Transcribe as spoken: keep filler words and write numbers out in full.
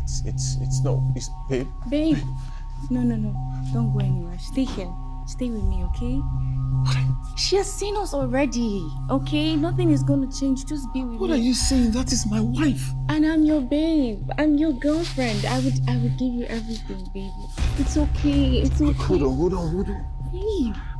It's, it's, it's no, it's, babe. Babe. babe. No, no, no. Don't go anywhere. Stay here. Stay with me, okay? She has seen us already, okay? Nothing is going to change. Just be with what me. What are you saying? That is my wife. And I'm your babe. I'm your girlfriend. I would I would give you everything, baby. It's okay. It's okay. Hold on, hold on, hold on. Babe.